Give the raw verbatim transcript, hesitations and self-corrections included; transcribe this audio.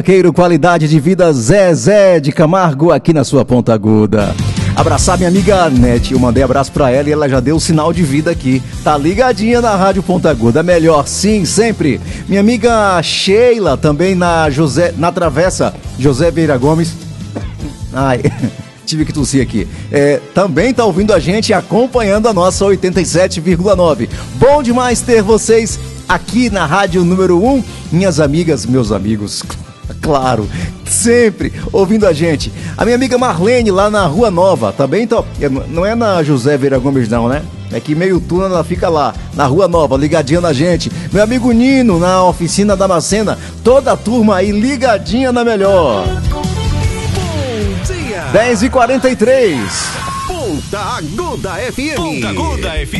Queiro qualidade de vida Zezé de Camargo aqui na sua Ponta Aguda. Abraçar minha amiga Anete, eu mandei abraço pra ela e ela já deu o sinal de vida aqui. Tá ligadinha na Rádio Ponta Aguda, melhor sim, sempre. Minha amiga Sheila, também na José, na Travessa, José Vieira Gomes. Ai, tive que tossir aqui. É, também tá ouvindo a gente e acompanhando a nossa oitenta e sete vírgula nove. Bom demais ter vocês aqui na Rádio número um. Minhas amigas, meus amigos, claro, sempre ouvindo a gente. A minha amiga Marlene lá na Rua Nova, também tá, não é na José Vieira Gomes não, né? É que meio turno ela fica lá, na Rua Nova, ligadinha na gente. Meu amigo Nino, na oficina da Macena, toda a turma aí ligadinha na melhor. Bom dia! dez e quarenta e três. Ponta Aguda F M. Ponta Aguda F M.